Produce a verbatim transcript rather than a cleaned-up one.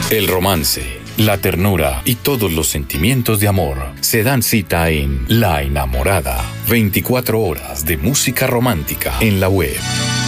El romance, la ternura y todos los sentimientos de amor se dan cita en La Enamorada. veinticuatro horas de música romántica en la web.